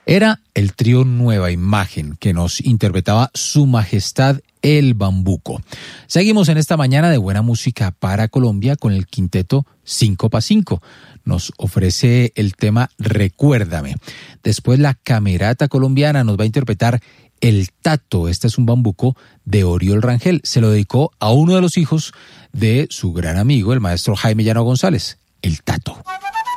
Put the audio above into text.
Era el trío Nueva Imagen que nos interpretaba Su Majestad el Bambuco. Seguimos en esta mañana de buena música para Colombia con el quinteto 5x5. Nos ofrece el tema Recuérdame. Después la Camerata Colombiana nos va a interpretar El Tato. Este es un bambuco de Oriol Rangel. Se lo dedicó a uno de los hijos de su gran amigo, el maestro Jaime Llano González, El Tato.